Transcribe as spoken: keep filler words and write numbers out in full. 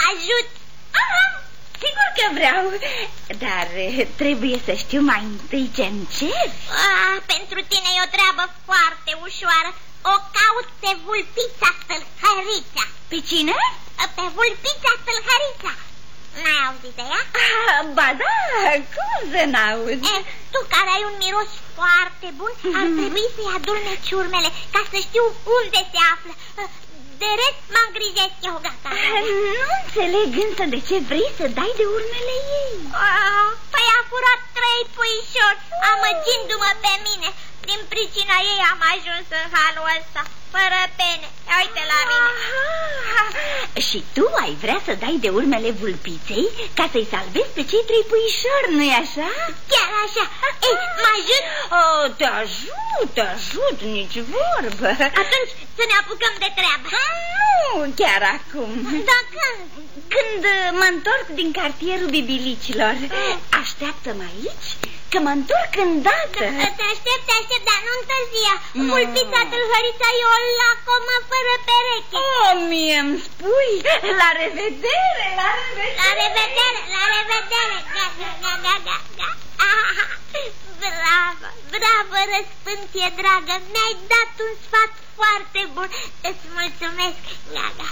ajut. Aha, sigur că vreau, dar trebuie să știu mai întâi ce-mi ceri. Ah, pentru tine e o treabă foarte ușoară. O caut pe Vulpița Tâlhărița. Pe cine? Pe Vulpița Tâlhărița. N-ai auzit de ea? Ah, ba da, cum să n-auzi? E, tu care ai un miros foarte bun, ar trebui să-i adulmeci urmele, ca să știu unde se află. De rest mă îngrijesc eu, gata. Nu înțeleg însă de ce vrei să dai de urmele ei. Ah, păi a furat trei puișori, amăgindu-mă pe mine. Din pricina ei am ajuns în halul ăsta, fără pene. Uite la mine. Aha. Și tu ai vrea să dai de urmele Vulpiței ca să-i salvezi pe cei trei puișori, nu-i așa? Chiar așa. Ei, mă ajut? Oh, te ajut, te ajut, nici vorbă. Atunci să ne apucăm de treabă. Nu, chiar acum. Dar când? Când mă întorc din cartierul Bibilicilor. Așteaptă-mă aici, că mă întorc îndată. Te aștept, te aștept, dar nu întârzia. Vulpița Tâlhărița e o lacomă fără pereche. Oh, mie-mi spui, la revedere, la revedere. La revedere, la revedere. Ga, ga, ga, ga, ga, ga. Ah, bravo, bravo, Răspântie dragă. Mi-ai dat un sfat foarte bun. Îți mulțumesc, Gaga.